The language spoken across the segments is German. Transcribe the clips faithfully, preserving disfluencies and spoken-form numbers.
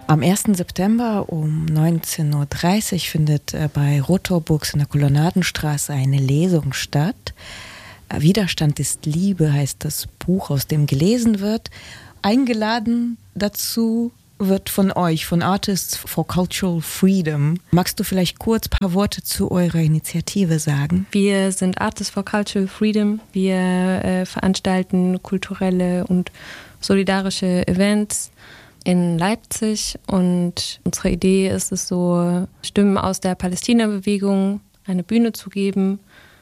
Am ersten September um neunzehn Uhr dreißig findet bei Rotorbooks in der Kolonnadenstraße eine Lesung statt. Widerstand ist Liebe heißt das Buch, aus dem gelesen wird. Eingeladen dazu wird von euch, von Artists for Cultural Freedom. Magst du vielleicht kurz ein paar Worte zu eurer Initiative sagen? Wir sind Artists for Cultural Freedom. Wir äh, veranstalten kulturelle und solidarische Events in Leipzig und unsere Idee ist es so, Stimmen aus der Palästina-Bewegung eine Bühne zu geben,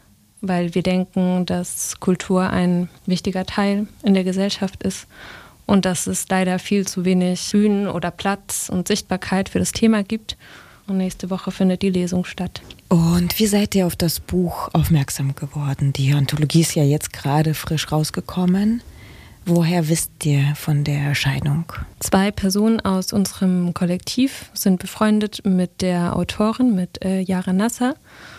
weil wir denken, dass Kultur ein wichtiger Teil in der Gesellschaft ist und dass es leider viel zu wenig Bühnen oder Platz und Sichtbarkeit für das Thema gibt. Und nächste Woche findet die Lesung statt. Und wie seid ihr auf das Buch aufmerksam geworden? Die Anthologie ist ja jetzt gerade frisch rausgekommen. Woher wisst ihr von der Erscheinung? Zwei Personen aus unserem Kollektiv sind befreundet mit der Autorin, mit äh, Yara Nasser.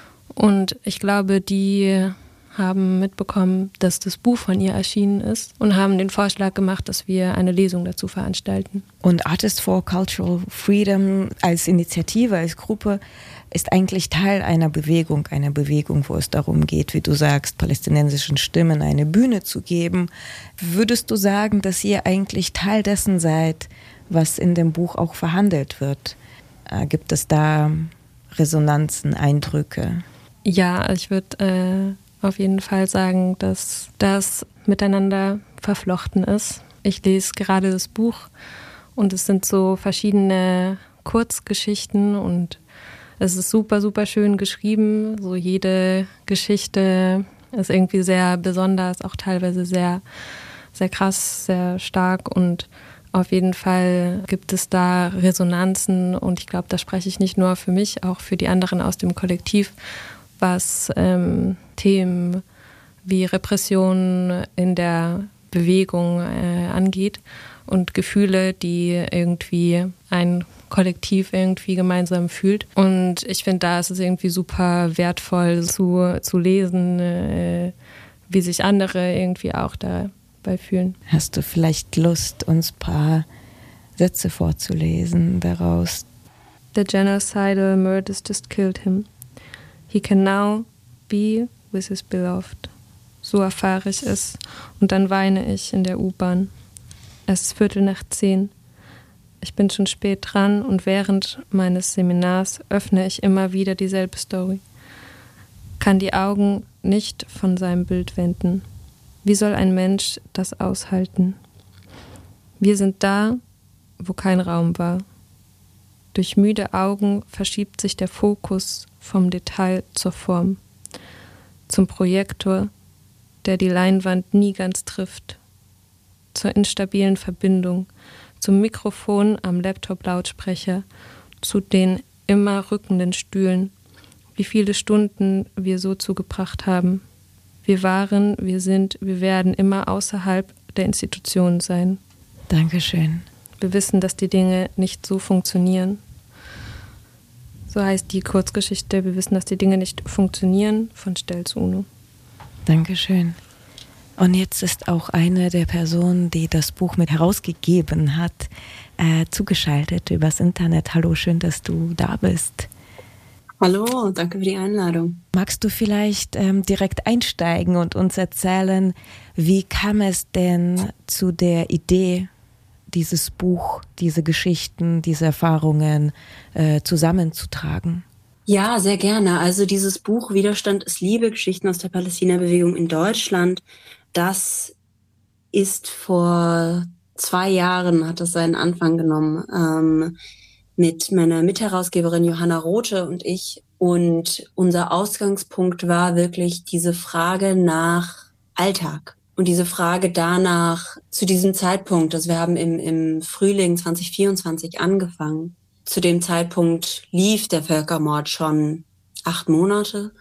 Und ich glaube, die haben mitbekommen, dass das Buch von ihr erschienen ist und haben den Vorschlag gemacht, dass wir eine Lesung dazu veranstalten. Und Artists for Cultural Freedom als Initiative, als Gruppe ist eigentlich Teil einer Bewegung, einer Bewegung, wo es darum geht, wie du sagst, palästinensischen Stimmen eine Bühne zu geben. Würdest du sagen, dass ihr eigentlich Teil dessen seid, was in dem Buch auch verhandelt wird? Äh, gibt es da Resonanzen, Eindrücke? Ja, ich würde äh, auf jeden Fall sagen, dass das miteinander verflochten ist. Ich lese gerade das Buch und es sind so verschiedene Kurzgeschichten und es ist super, super schön geschrieben. So jede Geschichte ist irgendwie sehr besonders, auch teilweise sehr, sehr krass, sehr stark. Und auf jeden Fall gibt es da Resonanzen. Und ich glaube, da spreche ich nicht nur für mich, auch für die anderen aus dem Kollektiv, was ähm, Themen wie Repression in der Bewegung äh, angeht und Gefühle, die irgendwie ein Kollektiv irgendwie gemeinsam fühlt. Und ich finde, da ist es irgendwie super wertvoll zu, zu lesen, äh, wie sich andere irgendwie auch dabei fühlen. Hast du vielleicht Lust, uns ein paar Sätze vorzulesen daraus? The genocidal murders just killed him. He can now be with his beloved. So erfahre ich es. Und dann weine ich in der U-Bahn. Es ist Viertel nach zehn. Ich bin schon spät dran und während meines Seminars öffne ich immer wieder dieselbe Story. Kann die Augen nicht von seinem Bild wenden. Wie soll ein Mensch das aushalten? Wir sind da, wo kein Raum war. Durch müde Augen verschiebt sich der Fokus vom Detail zur Form. Zum Projektor, der die Leinwand nie ganz trifft. Zur instabilen Verbindung, zum Mikrofon am Laptop-Lautsprecher, zu den immer rückenden Stühlen, wie viele Stunden wir so zugebracht haben. Wir waren, wir sind, wir werden immer außerhalb der Institutionen sein. Dankeschön. Wir wissen, dass die Dinge nicht so funktionieren. So heißt die Kurzgeschichte, wir wissen, dass die Dinge nicht funktionieren, von Stell zu Uno. Dankeschön. Und jetzt ist auch eine der Personen, die das Buch mit herausgegeben hat, äh, zugeschaltet übers Internet. Hallo, schön, dass du da bist. Hallo, danke für die Einladung. Magst du vielleicht ähm, direkt einsteigen und uns erzählen, wie kam es denn zu der Idee, dieses Buch, diese Geschichten, diese Erfahrungen äh, zusammenzutragen? Ja, sehr gerne. Also dieses Buch Widerstand ist Liebe, Geschichten aus der Palästina-Bewegung in Deutschland, das ist vor zwei Jahren, hat das seinen Anfang genommen, ähm, mit meiner Mitherausgeberin Johanna Rothe und ich. Und unser Ausgangspunkt war wirklich diese Frage nach Alltag. Und diese Frage danach, zu diesem Zeitpunkt, also wir haben im, im Frühling zwanzig vierundzwanzig angefangen. Zu dem Zeitpunkt lief der Völkermord schon acht Monate.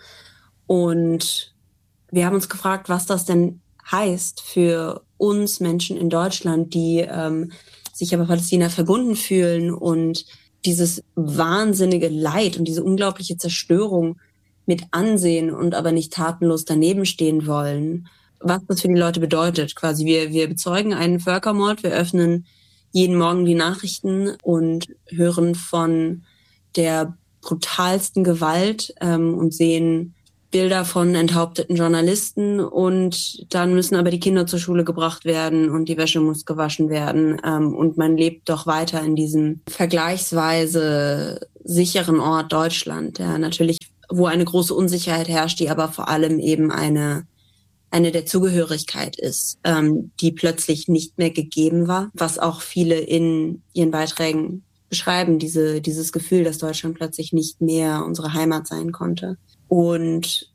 Und wir haben uns gefragt, was das denn heißt für uns Menschen in Deutschland, die ähm, sich aber Palästina verbunden fühlen und dieses wahnsinnige Leid und diese unglaubliche Zerstörung mit ansehen und aber nicht tatenlos daneben stehen wollen. Was das für die Leute bedeutet, quasi wir, wir bezeugen einen Völkermord, wir öffnen jeden Morgen die Nachrichten und hören von der brutalsten Gewalt ähm, und sehen Bilder von enthaupteten Journalisten und dann müssen aber die Kinder zur Schule gebracht werden und die Wäsche muss gewaschen werden ähm, und man lebt doch weiter in diesem vergleichsweise sicheren Ort Deutschland, ja, natürlich, wo eine große Unsicherheit herrscht, die aber vor allem eben eine eine der Zugehörigkeit ist, ähm, die plötzlich nicht mehr gegeben war, was auch viele in ihren Beiträgen beschreiben, diese, dieses Gefühl, dass Deutschland plötzlich nicht mehr unsere Heimat sein konnte. Und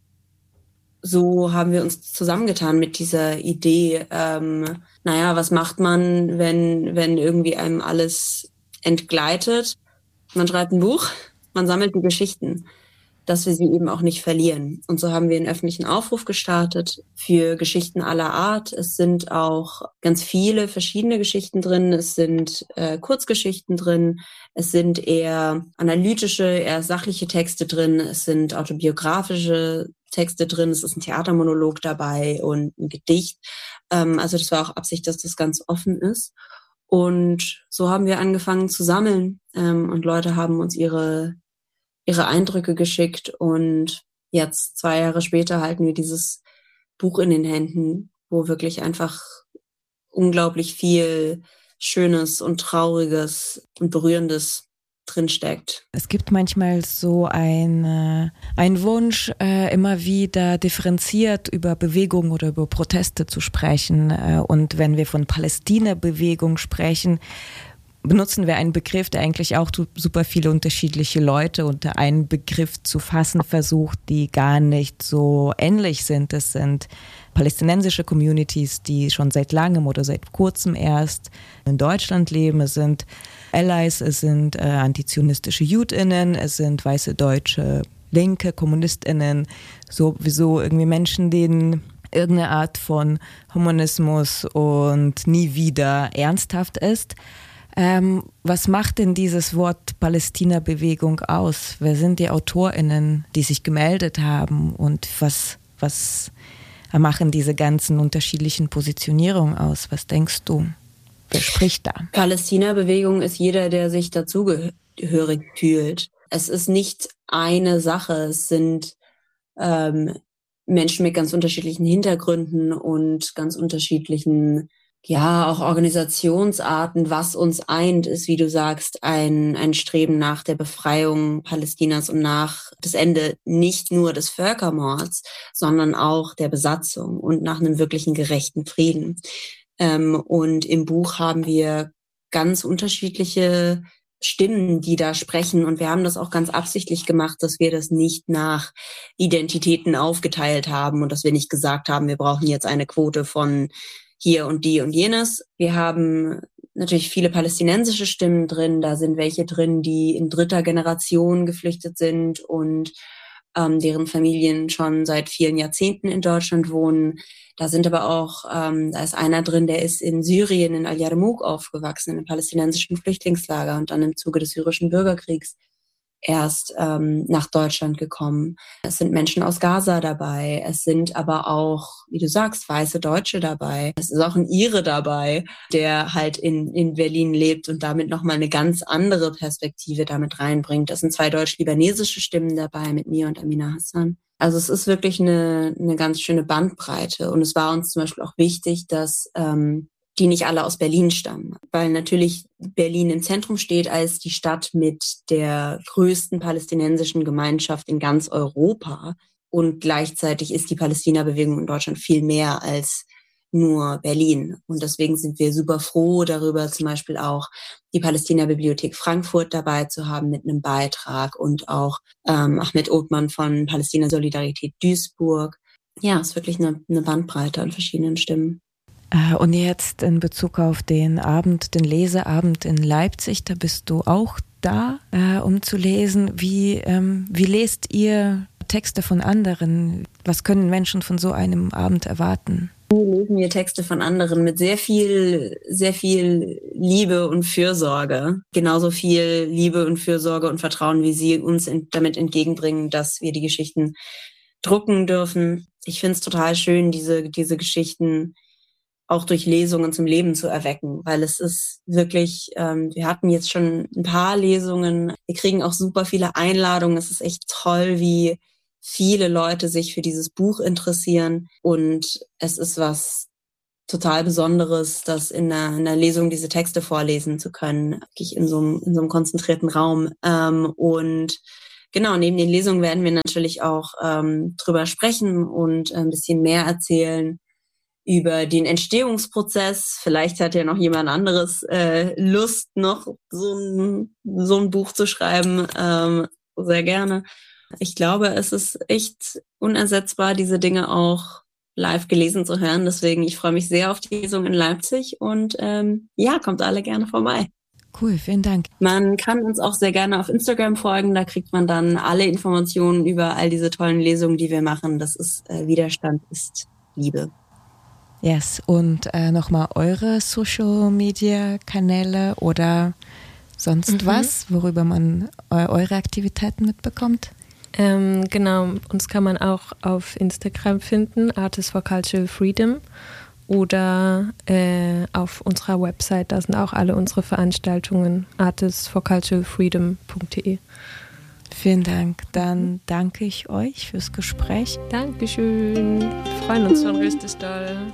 so haben wir uns zusammengetan mit dieser Idee, ähm, naja, was macht man, wenn, wenn irgendwie einem alles entgleitet? Man schreibt ein Buch, man sammelt die Geschichten, dass wir sie eben auch nicht verlieren. Und so haben wir einen öffentlichen Aufruf gestartet für Geschichten aller Art. Es sind auch ganz viele verschiedene Geschichten drin. Es sind äh, Kurzgeschichten drin. Es sind eher analytische, eher sachliche Texte drin. Es sind autobiografische Texte drin. Es ist ein Theatermonolog dabei und ein Gedicht. Ähm, also das war auch Absicht, dass das ganz offen ist. Und so haben wir angefangen zu sammeln. Ähm, und Leute haben uns ihre ihre Eindrücke geschickt und jetzt, zwei Jahre später, halten wir dieses Buch in den Händen, wo wirklich einfach unglaublich viel Schönes und Trauriges und Berührendes drinsteckt. Es gibt manchmal so ein, äh, ein Wunsch, äh, immer wieder differenziert über Bewegung oder über Proteste zu sprechen. Äh, und wenn wir von Palästina-Bewegung sprechen, benutzen wir einen Begriff, der eigentlich auch super viele unterschiedliche Leute unter einen Begriff zu fassen versucht, die gar nicht so ähnlich sind. Es sind palästinensische Communities, die schon seit langem oder seit kurzem erst in Deutschland leben. Es sind Allies, es sind äh, antizionistische JudInnen, es sind weiße deutsche Linke, KommunistInnen, sowieso irgendwie Menschen, denen irgendeine Art von Humanismus und nie wieder ernsthaft ist. Ähm, was macht denn dieses Wort Palästina-Bewegung aus? Wer sind die AutorInnen, die sich gemeldet haben und was, was machen diese ganzen unterschiedlichen Positionierungen aus? Was denkst du? Wer spricht da? Palästina-Bewegung ist jeder, der sich dazugehörig fühlt. Es ist nicht eine Sache, es sind ähm, Menschen mit ganz unterschiedlichen Hintergründen und ganz unterschiedlichen ja, auch Organisationsarten. Was uns eint, ist, wie du sagst, ein, ein Streben nach der Befreiung Palästinas und nach das Ende nicht nur des Völkermords, sondern auch der Besatzung und nach einem wirklichen gerechten Frieden. Ähm, und im Buch haben wir ganz unterschiedliche Stimmen, die da sprechen. Und wir haben das auch ganz absichtlich gemacht, dass wir das nicht nach Identitäten aufgeteilt haben und dass wir nicht gesagt haben, wir brauchen jetzt eine Quote von hier und die und jenes. Wir haben natürlich viele palästinensische Stimmen drin. Da sind welche drin, die in dritter Generation geflüchtet sind und ähm, deren Familien schon seit vielen Jahrzehnten in Deutschland wohnen. Da sind aber auch, ähm, da ist einer drin, der ist in Syrien, in Al-Yarmouk aufgewachsen, in einem palästinensischen Flüchtlingslager und dann im Zuge des syrischen Bürgerkriegs erst ähm, nach Deutschland gekommen. Es sind Menschen aus Gaza dabei. Es sind aber auch, wie du sagst, weiße Deutsche dabei. Es ist auch ein Ire dabei, der halt in, in Berlin lebt und damit nochmal eine ganz andere Perspektive damit reinbringt. Es sind zwei deutsch-libanesische Stimmen dabei mit mir und Amina Hassan. Also es ist wirklich eine, eine ganz schöne Bandbreite. Und es war uns zum Beispiel auch wichtig, dass ähm, die nicht alle aus Berlin stammen, weil natürlich Berlin im Zentrum steht als die Stadt mit der größten palästinensischen Gemeinschaft in ganz Europa und gleichzeitig ist die Palästina-Bewegung in Deutschland viel mehr als nur Berlin und deswegen sind wir super froh darüber, zum Beispiel auch die Palästina-Bibliothek Frankfurt dabei zu haben mit einem Beitrag und auch ähm, Ahmed Othman von Palästina Solidarität Duisburg. Ja, es ist wirklich eine, eine Bandbreite an verschiedenen Stimmen. Und jetzt in Bezug auf den Abend, den Leseabend in Leipzig, da bist du auch da, äh, um zu lesen. Wie, ähm, wie lest ihr Texte von anderen? Was können Menschen von so einem Abend erwarten? Wir lesen wir Texte von anderen mit sehr viel, sehr viel Liebe und Fürsorge. Genauso viel Liebe und Fürsorge und Vertrauen, wie sie uns in, damit entgegenbringen, dass wir die Geschichten drucken dürfen. Ich finde es total schön, diese, diese Geschichten auch durch Lesungen zum Leben zu erwecken, weil es ist wirklich, ähm, wir hatten jetzt schon ein paar Lesungen, wir kriegen auch super viele Einladungen, es ist echt toll, wie viele Leute sich für dieses Buch interessieren und es ist was total Besonderes, das in einer, in einer Lesung diese Texte vorlesen zu können, wirklich in so einem, in so einem konzentrierten Raum. Ähm, und genau, neben den Lesungen werden wir natürlich auch ähm, drüber sprechen und ein bisschen mehr erzählen über den Entstehungsprozess. Vielleicht hat ja noch jemand anderes äh, Lust, noch so ein, so ein Buch zu schreiben. Ähm, sehr gerne. Ich glaube, es ist echt unersetzbar, diese Dinge auch live gelesen zu hören. Deswegen, ich freue mich sehr auf die Lesung in Leipzig und ähm, ja, kommt alle gerne vorbei. Cool, vielen Dank. Man kann uns auch sehr gerne auf Instagram folgen, da kriegt man dann alle Informationen über all diese tollen Lesungen, die wir machen. Das ist äh, Widerstand ist Liebe. Yes, und äh, nochmal eure Social-Media-Kanäle oder sonst mhm. was, worüber man eu- eure Aktivitäten mitbekommt? Ähm, genau, uns kann man auch auf Instagram finden, Artists for Cultural Freedom, oder äh, auf unserer Website, da sind auch alle unsere Veranstaltungen, artists for cultural freedom punkt de. Vielen Dank, dann danke ich euch fürs Gespräch. Dankeschön, wir freuen uns schon richtig doll.